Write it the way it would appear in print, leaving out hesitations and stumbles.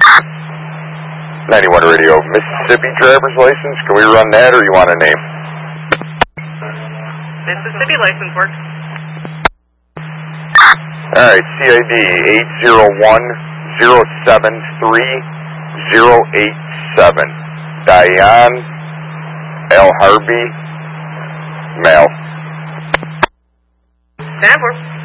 91 radio, Mississippi driver's license. Can we run that, or you want a name? Mississippi license works. Alright, CID 801-073-087. Diane L. Harvey, male. Stand for.